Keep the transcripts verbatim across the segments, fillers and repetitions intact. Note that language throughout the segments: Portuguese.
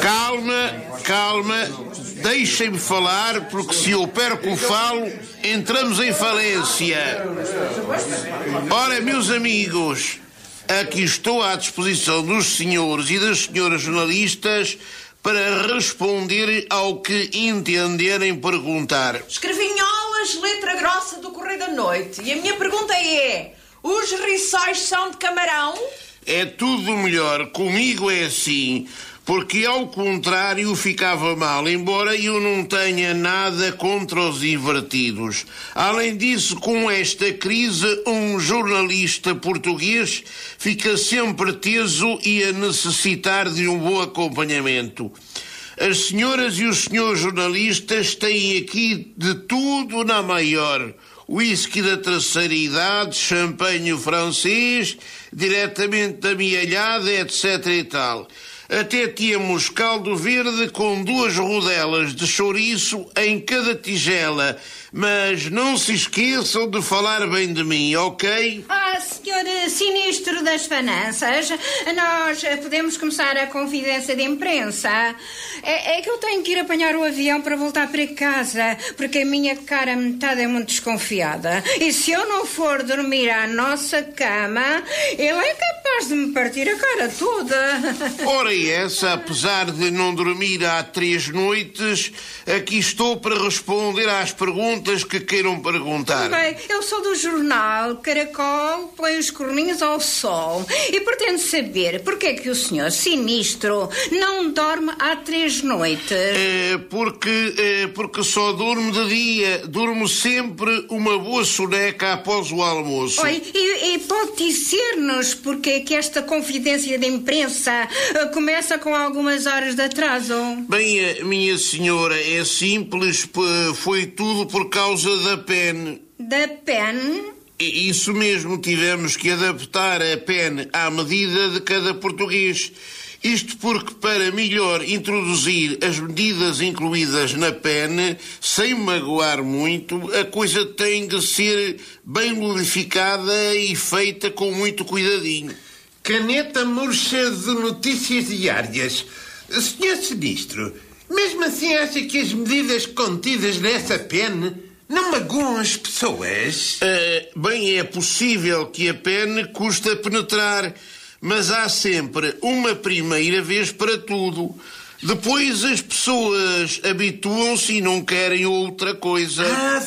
Calma, calma, deixem-me falar, porque se eu perco o falo, entramos em falência. Ora, meus amigos, aqui estou à disposição dos senhores e das senhoras jornalistas para responder ao que entenderem perguntar. Escrevinholas, letra grossa do Correio da Noite. E a minha pergunta é: os rissóis são de camarão? É tudo melhor, comigo é assim, porque ao contrário ficava mal, embora eu não tenha nada contra os invertidos. Além disso, com esta crise, um jornalista português fica sempre teso e a necessitar de um bom acompanhamento. As senhoras e os senhores jornalistas têm aqui de tudo na maior. Whisky da terceira idade, champanhe francês, diretamente da mielhada, etc e tal. Até tínhamos caldo verde com duas rodelas de chouriço em cada tigela. Mas não se esqueçam de falar bem de mim, ok? Ah, senhor Sinistro das Finanças, nós podemos começar a confidência de imprensa. É, é que eu tenho que ir apanhar o avião para voltar para casa, porque a minha cara metade é muito desconfiada. E se eu não for dormir à nossa cama, ele é capaz de me partir a cara toda. Ora essa, apesar de não dormir há três noites, aqui estou para responder às perguntas que queiram perguntar. Bem, eu sou do jornal Caracol, põe os corninhos ao sol e pretendo saber porque é que o senhor Sinistro não dorme há três noites. É porque, é porque só durmo de dia, durmo sempre uma boa soneca após o almoço. Oi, e, e pode dizer-nos porque é que esta confidência de imprensa uh, começa com algumas horas de atraso? Bem, minha senhora, é simples, foi tudo por causa da P E N. Da P E N? Isso mesmo, tivemos que adaptar a P E N à medida de cada português. Isto porque, para melhor introduzir as medidas incluídas na P E N, sem magoar muito, a coisa tem de ser bem modificada e feita com muito cuidadinho. Caneta murcha de notícias diárias. senhor Sinistro, mesmo assim acha que as medidas contidas nessa P E N não magoam as pessoas? Uh, bem, é possível que a P E N custa penetrar, mas há sempre uma primeira vez para tudo. Depois as pessoas habituam-se e não querem outra coisa. Ah,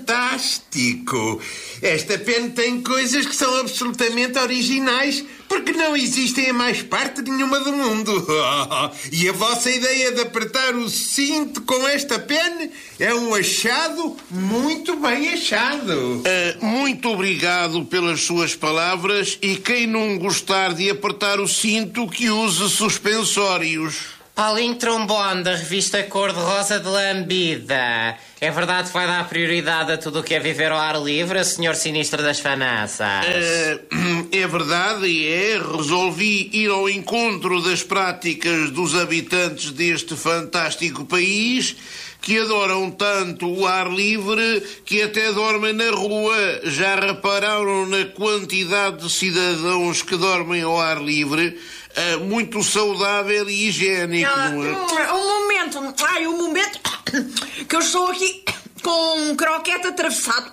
fantástico! Esta P E N tem coisas que são absolutamente originais, porque não existem em mais parte nenhuma do mundo. E a vossa ideia de apertar o cinto com esta P E N é um achado muito bem achado. Uh, muito obrigado pelas suas palavras, e quem não gostar de apertar o cinto, que use suspensórios. Paulinho Trombone, da revista Cor-de-Rosa de Lambida. É verdade que vai dar prioridade a tudo o que é viver ao ar livre, senhor Sinistro das Finanças? Uh, é verdade e é. Resolvi ir ao encontro das práticas dos habitantes deste fantástico país, que adoram tanto o ar livre que até dormem na rua. Já repararam na quantidade de cidadãos que dormem ao ar livre? Uh, muito saudável e higiênico, ah, não é? Um momento, ai, um momento que eu estou aqui com um croquete atravessado.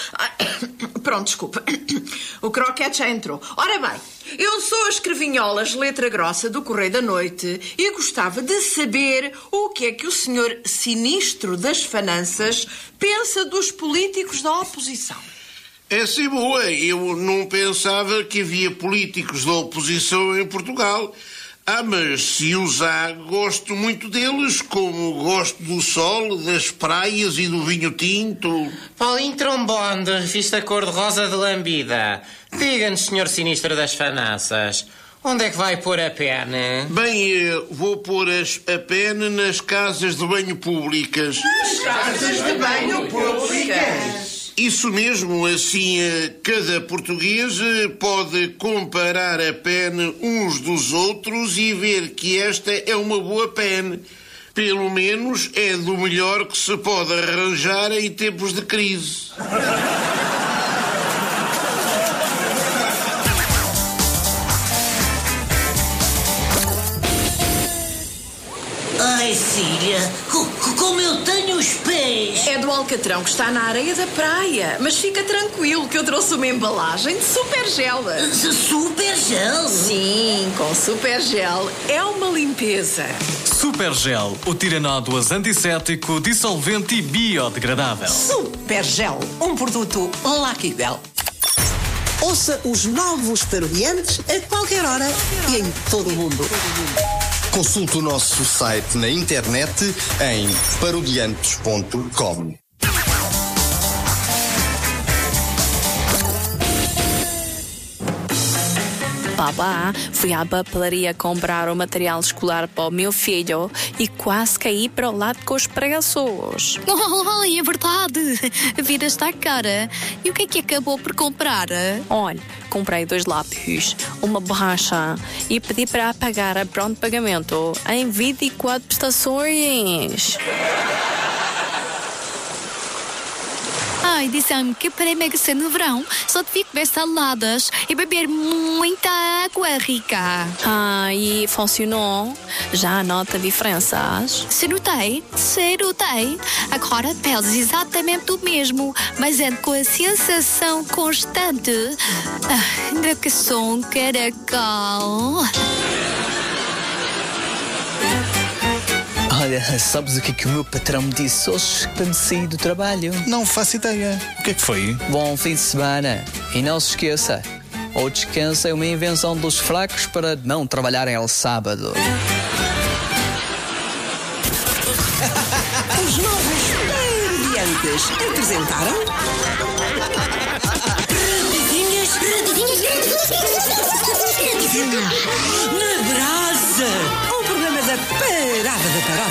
Pronto, desculpa. O croquete já entrou. Ora bem, eu sou a Escrevinholas, letra grossa do Correio da Noite, e gostava de saber o que é que o senhor Sinistro das Finanças pensa dos políticos da oposição. É sim, boa. Eu não pensava que havia políticos da oposição em Portugal. Ah, mas se os há, gosto muito deles, como gosto do sol, das praias e do vinho tinto. Paulinho Trombone, da revista Cor-de-Rosa de Lambida. Diga-nos, senhor Sinistro das Finanças, onde é que vai pôr a P E N? Bem, vou pôr as, a P E N nas casas de banho públicas. Nas casas de banho públicas? Isso mesmo, assim cada português pode comparar a P E N uns dos outros e ver que esta é uma boa P E N. Pelo menos é do melhor que se pode arranjar em tempos de crise. Cecília, co- como eu tenho os pés. É do alcatrão que está na areia da praia. Mas fica tranquilo que eu trouxe uma embalagem de super gel. Super gel? Sim, com super gel. É uma limpeza. Super Gel, o tiranódoas antisséptico, dissolvente e biodegradável. Super Gel, um produto Lucky Bell. Ouça os novos Parodiantes a qualquer hora e em todo o mundo. Consulte o nosso site na internet em parodiantes ponto com. Babá, fui à papelaria comprar o material escolar para o meu filho e quase caí para o lado com os preços. Oh, é verdade. A vida está cara. E o que é que acabou por comprar? Olha, comprei dois lápis, uma borracha e pedi para pagar a pronto pagamento em vinte e quatro prestações. Ai, disseram-me que para emagrecer no verão só devia comer saladas e beber muita água rica. Ah, e funcionou? Já nota diferenças? Se notei, se notei. Agora peles exatamente o mesmo, mas é com a sensação constante ah, de que sou um caracol. Olha, sabes o que é que o meu patrão me disse hoje para me sair do trabalho? Não faço ideia. O que é que foi? Bom fim de semana. E não se esqueça, o descanso é uma invenção dos fracos para não trabalharem ao sábado. Os novos Parodiantes apresentaram... Radinhas, radinhas, radinhas. Na brasa. Um programa da Parada da Paródia.